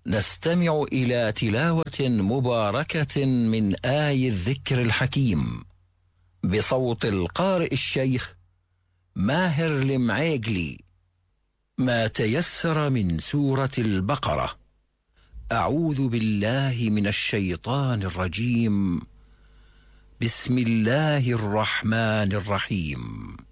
نستمع إلى تلاوة مباركة من آي الذكر الحكيم بصوت القارئ الشيخ ماهر المعيقلي. ما تيسر من سورة البقرة. أعوذ بالله من الشيطان الرجيم. بسم الله الرحمن الرحيم.